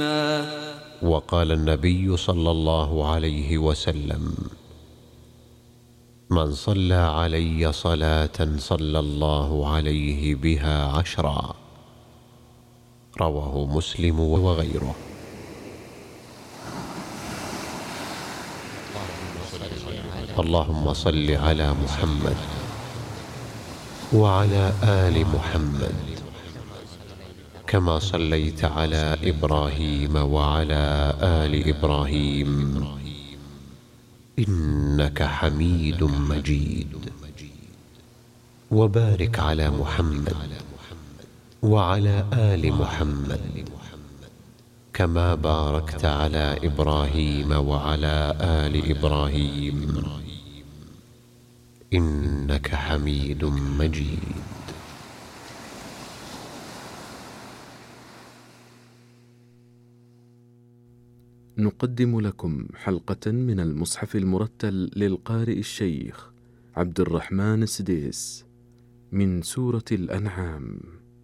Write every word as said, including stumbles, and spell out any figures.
وقال النبي صلى الله عليه وسلم: من صلى علي صلاة صلى الله عليه بها عشرا. رواه مسلم وغيره. اللهم صل على محمد وعلى آل محمد كما صليت على إبراهيم وعلى آل إبراهيم إنك حميد مجيد. وبارك على محمد وعلى آل محمد كما باركت على إبراهيم وعلى آل إبراهيم إنك حميد مجيد. نقدم لكم حلقة من المصحف المرتل للقارئ الشيخ عبد الرحمن السديس من سورة الأنعام.